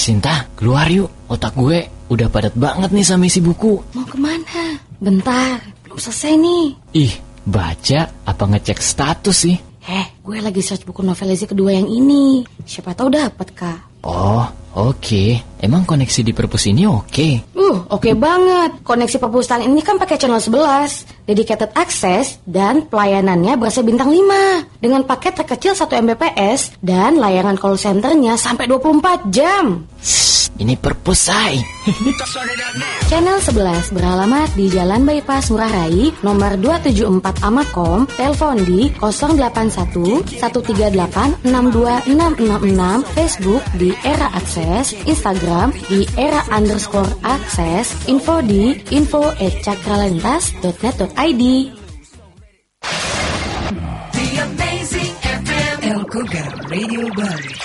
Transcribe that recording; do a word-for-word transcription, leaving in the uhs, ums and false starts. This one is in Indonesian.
Sinta, keluar yuk. Otak gue udah padat banget nih sama isi buku. Mau kemana? Bentar, belum selesai nih. Ih, baca apa ngecek status sih? Eh, gue lagi search buku novelisasi kedua yang ini. Siapa tahu dapat, Kak. Oh, oke. Okay. Emang koneksi di perpus ini oke? Okay? Uh, oke okay banget. Koneksi perpustakaan ini kan pakai channel sebelas, dedicated access, dan pelayanannya berasa bintang lima. Dengan paket terkecil satu megabit per second dan layanan call centernya sampai dua puluh empat jam. Shh, ini perpus, say. Channel sebelas beralamat di Jalan Bypass Ngurah Rai, nomor dua tujuh empat Amakom, telepon di nol delapan satu satu tiga delapan enam dua enam enam enam, Facebook di Era Akses, Instagram di Era underscore Akses, info di info at cakralentas dot net dot i d. The Amazing F M El Cougar Radio Bali.